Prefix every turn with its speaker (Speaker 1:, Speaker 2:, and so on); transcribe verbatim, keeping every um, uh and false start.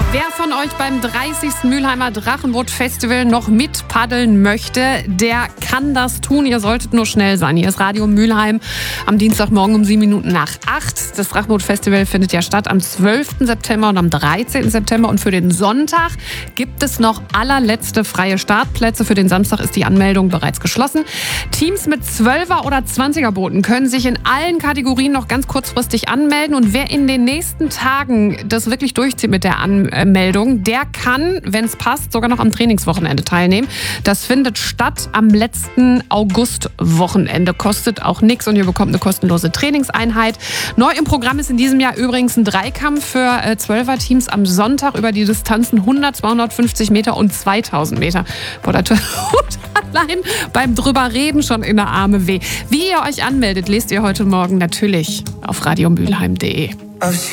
Speaker 1: Wer von euch beim dreißigsten Mülheimer Drachenboot-Festival noch mitpaddeln möchte, der kann das tun. Ihr solltet nur schnell sein. Hier ist Radio Mülheim am Dienstagmorgen um sieben Minuten nach acht. Das Drachenboot-Festival findet ja statt am zwölften September und am dreizehnten September. Und für den Sonntag gibt es noch allerletzte freie Startplätze. Für den Samstag ist die Anmeldung bereits geschlossen. Teams mit zwölfer oder zwanziger Booten können sich in allen Kategorien noch ganz kurzfristig anmelden. Und wer in den nächsten Tagen das wirklich durchzieht mit der Anmeldung, Meldung, der kann, wenn es passt, sogar noch am Trainingswochenende teilnehmen. Das findet statt am letzten Augustwochenende. Kostet auch nichts und ihr bekommt eine kostenlose Trainingseinheit. Neu im Programm ist in diesem Jahr übrigens ein Dreikampf für äh, Zwölfer-Teams am Sonntag über die Distanzen hundert, zweihundertfünfzig Meter und zweitausend Meter. Boah, da tut allein beim drüber reden schon in der Arme weh. Wie ihr euch anmeldet, lest ihr heute Morgen natürlich auf radio mülheim punkt de.